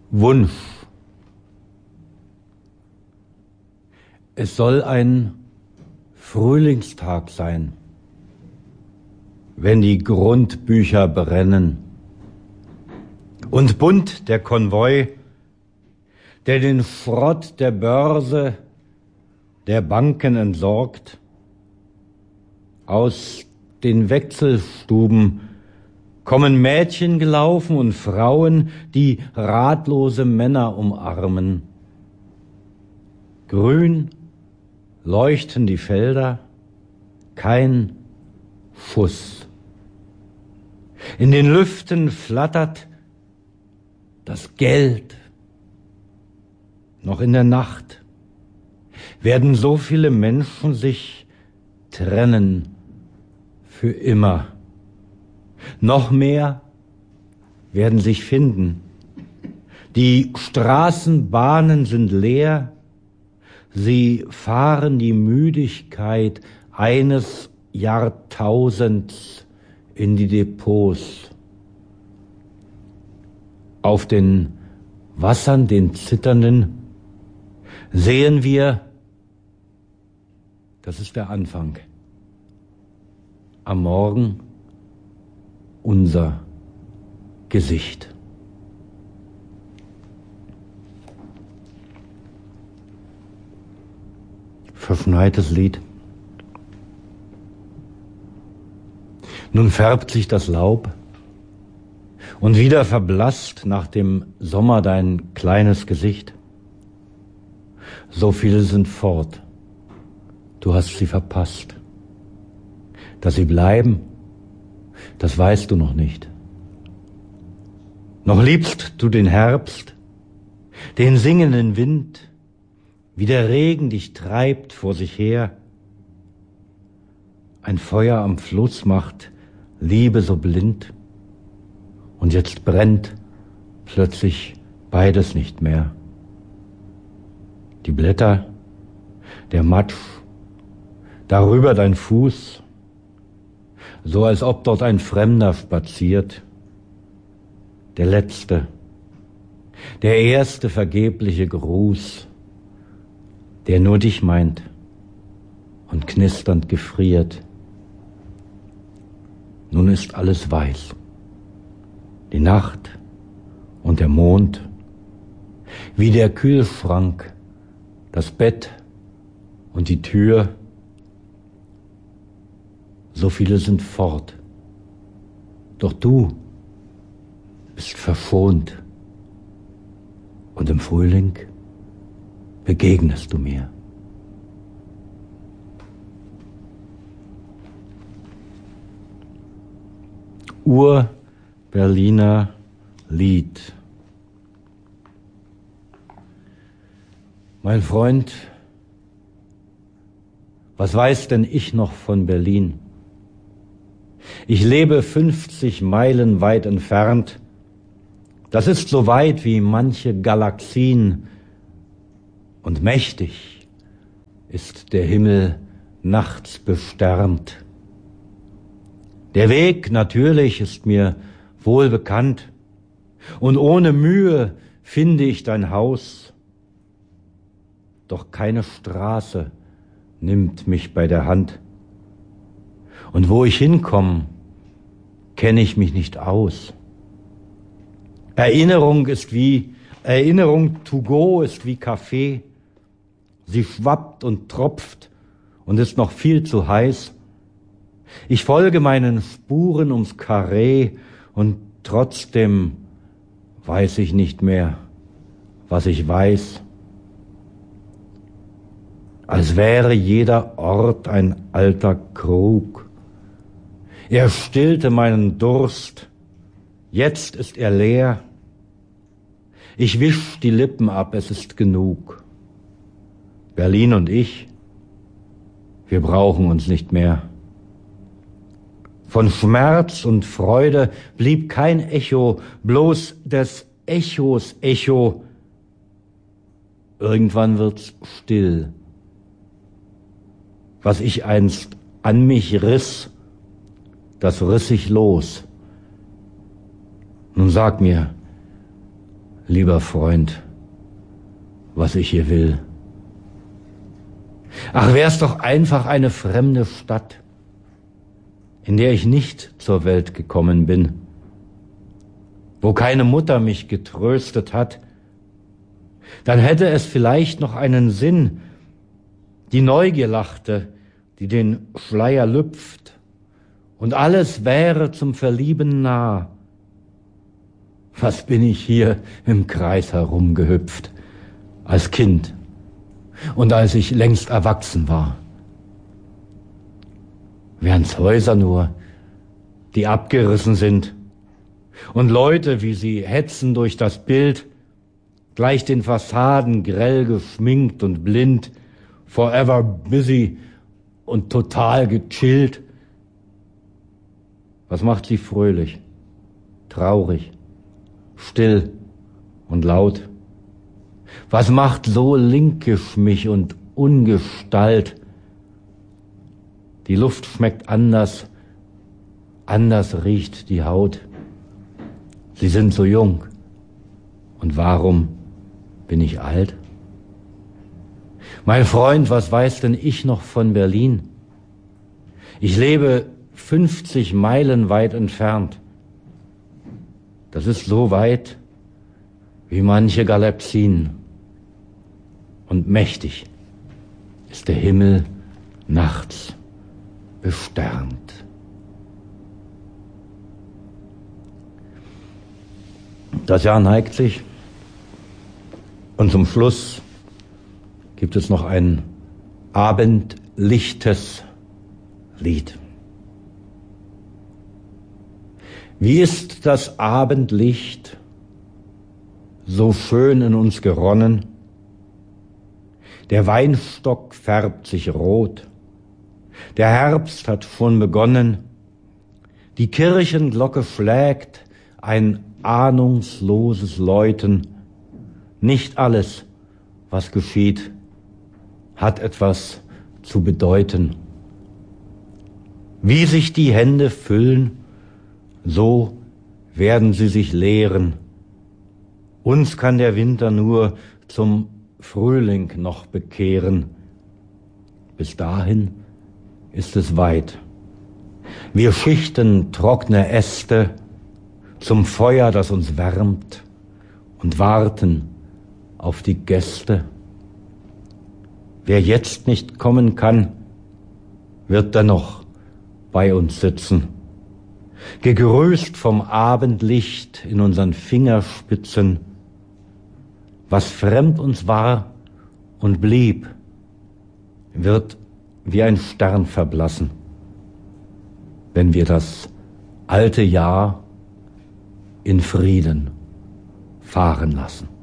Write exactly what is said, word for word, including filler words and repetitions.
Wunsch. Es soll ein Frühlingstag sein, wenn die Grundbücher brennen und bunt der Konvoi, der den Schrott der Börse, der Banken entsorgt, aus den Wechselstuben kommen Mädchen gelaufen und Frauen, die ratlose Männer umarmen. Grün leuchten die Felder, kein Schuss. In den Lüften flattert das Geld. Noch in der Nacht werden so viele Menschen sich trennen für immer. Noch mehr werden sich finden. Die Straßenbahnen sind leer. Sie fahren die Müdigkeit eines Jahrtausends in die Depots. Auf den Wassern, den zitternden, sehen wir, das ist der Anfang, am Morgen unser Gesicht. Verschneites Lied. Nun färbt sich das Laub und wieder verblasst nach dem Sommer dein kleines Gesicht. So viele sind fort, du hast sie verpasst. Dass sie bleiben, das weißt du noch nicht. Noch liebst du den Herbst, den singenden Wind, wie der Regen dich treibt vor sich her. Ein Feuer am Fluss macht Liebe so blind, und jetzt brennt plötzlich beides nicht mehr. Die Blätter, der Matsch, darüber dein Fuß, so als ob dort ein Fremder spaziert. Der letzte, der erste vergebliche Gruß, der nur dich meint und knisternd gefriert. Nun ist alles weiß. Die Nacht und der Mond, wie der Kühlschrank, das Bett und die Tür. So viele sind fort. Doch du bist verschont. Und im Frühling begegnest du mir. Ur-Berliner Lied. Mein Freund, was weiß denn ich noch von Berlin? Ich lebe fünfzig Meilen weit entfernt. Das ist so weit wie manche Galaxien. Und mächtig ist der Himmel nachts besternt. Der Weg natürlich ist mir wohl bekannt. Und ohne Mühe finde ich dein Haus. Doch keine Straße nimmt mich bei der Hand. Und wo ich hinkomme, kenne ich mich nicht aus. Erinnerung ist wie, Erinnerung to go ist wie Kaffee. Sie schwappt und tropft und ist noch viel zu heiß. Ich folge meinen Spuren ums Karree und trotzdem weiß ich nicht mehr, was ich weiß. Als wäre jeder Ort ein alter Krug. Er stillte meinen Durst, jetzt ist er leer. Ich wisch die Lippen ab, es ist genug. Berlin und ich, wir brauchen uns nicht mehr. Von Schmerz und Freude blieb kein Echo, bloß des Echos Echo. Irgendwann wird's still. Was ich einst an mich riss, das riss ich los. Nun sag mir, lieber Freund, was ich hier will. Ach, wär's doch einfach eine fremde Stadt, in der ich nicht zur Welt gekommen bin, wo keine Mutter mich getröstet hat, dann hätte es vielleicht noch einen Sinn, die Neugier lachte, die den Schleier lüpft, und alles wäre zum Verlieben nah. Was bin ich hier im Kreis herumgehüpft, als Kind und als ich längst erwachsen war. Wären's Häuser nur, die abgerissen sind, und Leute, wie sie hetzen durch das Bild, gleich den Fassaden grell geschminkt und blind, forever busy und total gechillt. Was macht sie fröhlich, traurig, still und laut? Was macht so linkisch mich und Ungestalt? Die Luft schmeckt anders, anders riecht die Haut. Sie sind so jung. Und warum bin ich alt? Mein Freund, was weiß denn ich noch von Berlin? Ich lebe fünfzig Meilen weit entfernt. Das ist so weit wie manche Galaxien. Und mächtig ist der Himmel nachts besternt. Das Jahr neigt sich, und zum Schluss gibt es noch ein abendlichtes Lied. Wie ist das Abendlicht so schön in uns geronnen? Der Weinstock färbt sich rot, der Herbst hat schon begonnen, die Kirchenglocke schlägt ein ahnungsloses Läuten. Nicht alles, was geschieht, hat etwas zu bedeuten. Wie sich die Hände füllen, so werden sie sich leeren. Uns kann der Winter nur zum Frühling noch bekehren. Bis dahin ist es weit. Wir schichten trockene Äste zum Feuer, das uns wärmt, und warten auf die Gäste. Wer jetzt nicht kommen kann, wird dennoch bei uns sitzen, gegrüßt vom Abendlicht in unseren Fingerspitzen. Was fremd uns war und blieb, wird wie ein Stern verblassen, wenn wir das alte Jahr in Frieden fahren lassen.